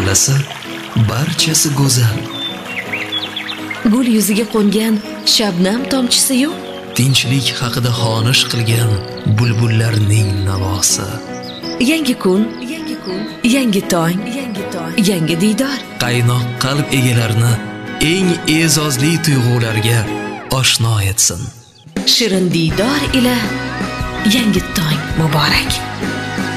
xohlasa, barchasi go'zal. Gul yuziga qo'ngan shabnam tomchisi-yu, Tinchlik haqida xonish qilgan bulbullarning navosi. yangi kun, yangi tong, yangi diydor. Qaynoq qalb egalarini eng e'zozli tuyg'ularga oshno etsin. Shirin diydor ila yangi tong muborak.